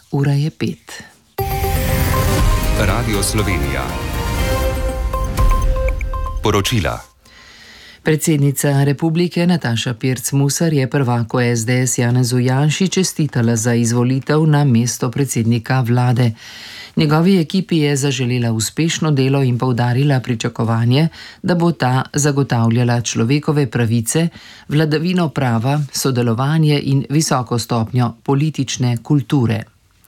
ura je 5. Radio Slovenija. Poročila. Predsednica republike Nataša Pirc Musar je prvaku SDS Janezu Janši čestitala za izvolitev na mesto predsednika vlade. Njegovi ekipi je zaželela uspešno delo in poudarila pričakovanje, da bo ta zagotavljala človekove pravice, vladavino prava, sodelovanje in visoko stopnjo politične kulture.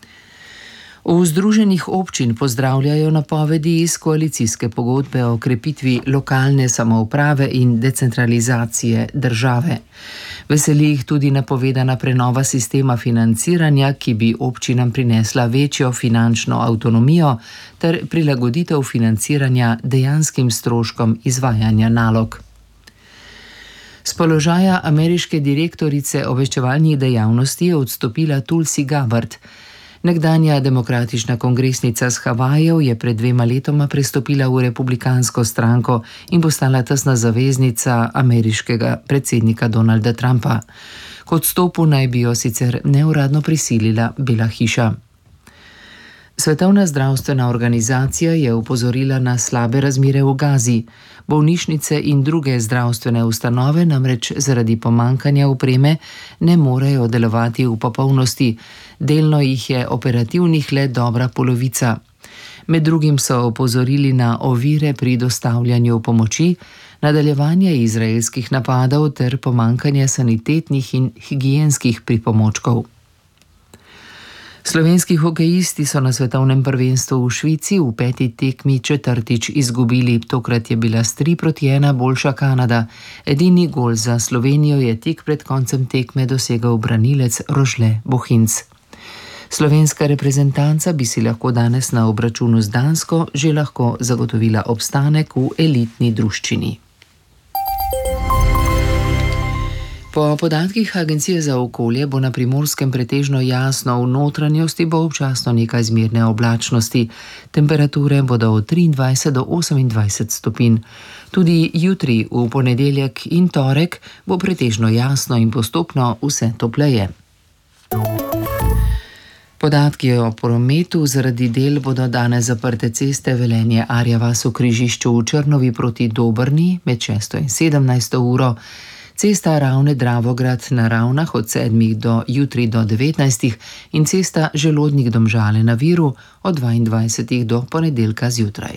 V Združenih občin pozdravljajo napovedi iz koalicijske pogodbe o krepitvi lokalne samouprave in decentralizacije države. Veseli jih tudi napovedana prenova sistema financiranja, ki bi občinam prinesla večjo finančno avtonomijo ter prilagoditev financiranja dejanskim stroškom izvajanja nalog. S položaja ameriške direktorice obveščevalnih dejavnosti je odstopila Tulsi Gabbard. Nekdanja demokratična kongresnica s Havajev je pred 2 letoma prestopila v republikansko stranko in postala tesna zaveznica ameriškega predsednika Donalda Trumpa. K odstopu naj bi jo sicer neuradno prisilila Bela hiša. Svetovna zdravstvena organizacija je opozorila na slabe razmere v Gazi. Bolnišnice in druge zdravstvene ustanove namreč zaradi pomankanja opreme ne morejo delovati v popolnosti. Delno jih je operativnih le dobra polovica. Med drugim so opozorili na ovire pri dostavljanju pomoči, nadaljevanje izraelskih napadov ter pomankanje sanitetnih in higienskih pripomočkov. Slovenski hokejisti so na svetovnem prvenstvu v Švici v 5. tekmi 4. izgubili. Tokrat je bila s 3-1 boljša Kanada. Edini gol za Slovenijo je tik pred koncem tekme dosegel branilec Rožle Bohinc. Slovenska reprezentanca bi si lahko danes na obračunu z Dansko že lahko zagotovila obstanek v elitni druščini. Po podatkih Agencije za okolje bo na Primorskem pretežno jasno, v notranjosti bo občasno nekaj zmerne oblačnosti. Temperature bodo od 23 do 28 stopinj. Tudi jutri, v ponedeljek in torek, bo pretežno jasno in postopno vse topleje. Podatki o prometu: zaradi del bodo danes zaprte ceste Velenje-Arja vas v križišču v Črnovi proti Dobrni med 6. in 17. uro, cesta Ravne-Dravograd na Ravnah od 7. do jutri do 19. in cesta Želodnik-Domžale na Viru od 22. do ponedeljka zjutraj.